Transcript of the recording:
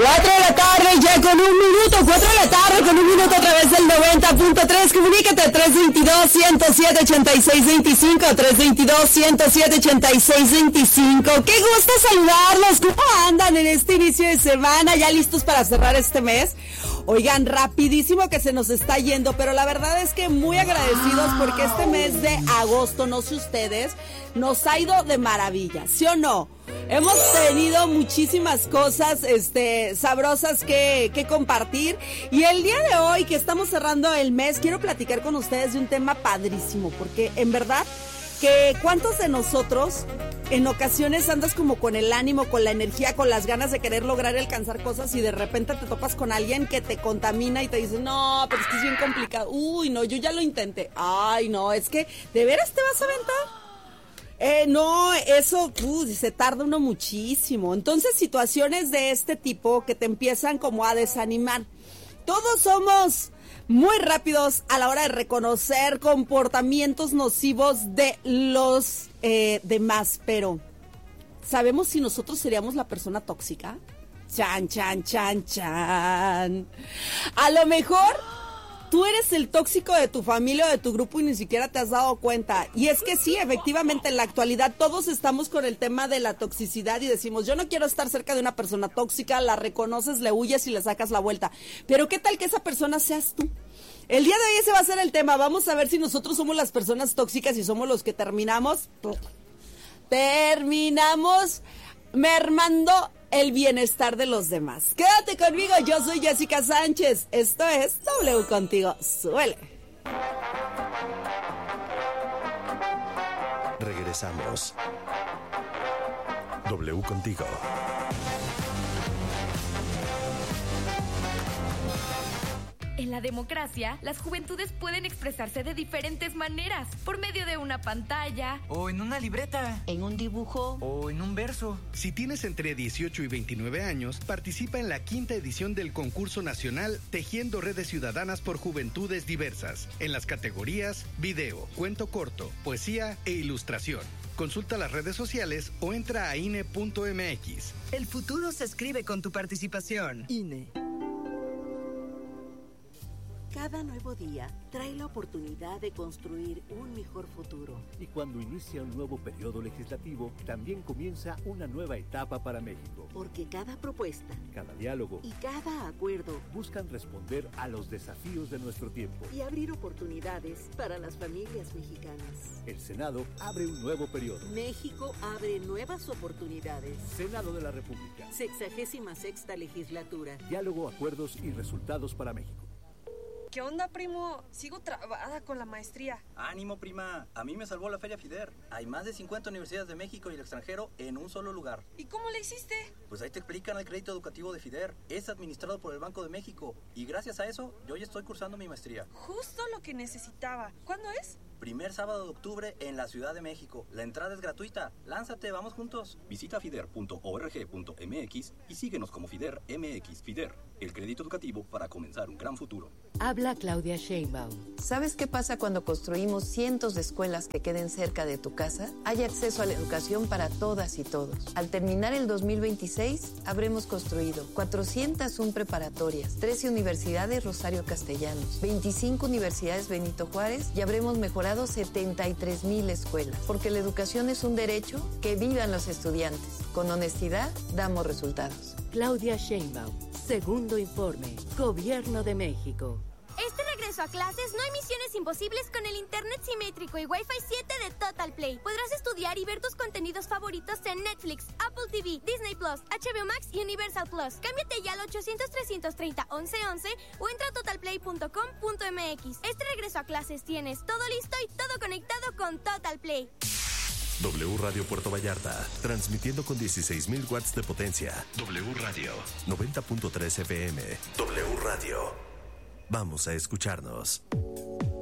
4 de la tarde, ya con un minuto, 4 de la tarde con un minuto a través del 90.3, comunícate 322-107-8625, 322-107-8625, qué gusto saludarlos, ¿cómo andan en este inicio de semana? ¿Ya listos para cerrar este mes? Oigan, rapidísimo que se nos está yendo, pero la verdad es que muy agradecidos porque este mes de agosto, no sé ustedes, nos ha ido de maravilla, ¿sí o no? Hemos tenido muchísimas cosas sabrosas que compartir, y el día de hoy que estamos cerrando el mes quiero platicar con ustedes de un tema padrísimo, porque en verdad que cuántos de nosotros en ocasiones andas como con el ánimo, con la energía, con las ganas de querer lograr y alcanzar cosas, y de repente te topas con alguien que te contamina y te dice, no, pero es que es bien complicado, uy, no, yo ya lo intenté, ay, no, es que, ¿de veras te vas a aventar? No, eso se tarda uno muchísimo. Entonces, situaciones de este tipo que te empiezan como a desanimar. Todos somos muy rápidos a la hora de reconocer comportamientos nocivos de los demás, pero ¿sabemos si nosotros seríamos la persona tóxica? Chan, chan, chan, chan. A lo mejor tú eres el tóxico de tu familia o de tu grupo y ni siquiera te has dado cuenta. Y es que sí, efectivamente, en la actualidad todos estamos con el tema de la toxicidad y decimos, yo no quiero estar cerca de una persona tóxica, la reconoces, le huyes y le sacas la vuelta. Pero ¿qué tal que esa persona seas tú? El día de hoy ese va a ser el tema. Vamos a ver si nosotros somos las personas tóxicas y somos los que terminamos mermando el bienestar de los demás. Quédate conmigo, yo soy Jessica Sánchez. Esto es W Contigo. Suele. Regresamos. W Contigo. En la democracia, las juventudes pueden expresarse de diferentes maneras, por medio de una pantalla, o en una libreta, en un dibujo, o en un verso. Si tienes entre 18 y 29 años, participa en la 5ª edición del concurso nacional Tejiendo Redes Ciudadanas por Juventudes Diversas, en las categorías video, cuento corto, poesía e ilustración. Consulta las redes sociales o entra a INE.mx. El futuro se escribe con tu participación. INE. Cada nuevo día trae la oportunidad de construir un mejor futuro. Y cuando inicia un nuevo periodo legislativo, también comienza una nueva etapa para México. Porque cada propuesta, cada diálogo y cada acuerdo buscan responder a los desafíos de nuestro tiempo y abrir oportunidades para las familias mexicanas. El Senado abre un nuevo periodo. México abre nuevas oportunidades. Senado de la República. 66ª legislatura. Diálogo, acuerdos y resultados para México. ¿Qué onda, primo? Sigo trabada con la maestría. Ánimo, prima. A mí me salvó la Feria FIDER. Hay más de 50 universidades de México y el extranjero en un solo lugar. ¿Y cómo le hiciste? Pues ahí te explican el crédito educativo de FIDER. Es administrado por el Banco de México. Y gracias a eso, yo ya estoy cursando mi maestría. Justo lo que necesitaba. ¿Cuándo es? Primer sábado de octubre en la Ciudad de México. La entrada es gratuita. Lánzate, vamos juntos. Visita fider.org.mx y síguenos como FIDER MX. FIDER, el crédito educativo para comenzar un gran futuro. Habla Claudia Sheinbaum. ¿Sabes qué pasa cuando construimos cientos de escuelas que queden cerca de tu casa? Hay acceso a la educación para todas y todos. Al terminar el 2026, habremos construido 401 preparatorias, 13 universidades Rosario Castellanos, 25 universidades Benito Juárez y habremos mejorado 73,000 escuelas. Porque la educación es un derecho, que vivan los estudiantes. Con honestidad, damos resultados. Claudia Sheinbaum. Segundo informe. Gobierno de México. Este regreso a clases no hay misiones imposibles con el internet simétrico y Wi-Fi 7 de Total Play. Podrás estudiar y ver tus contenidos favoritos en Netflix, Apple TV, Disney Plus, HBO Max y Universal Plus. Cámbiate ya al 800-330-1111 o entra a totalplay.com.mx. Este regreso a clases tienes todo listo y todo conectado con Total Play. W Radio Puerto Vallarta, transmitiendo con 16,000 watts de potencia. W Radio, 90.3 FM. W Radio. Vamos a escucharnos.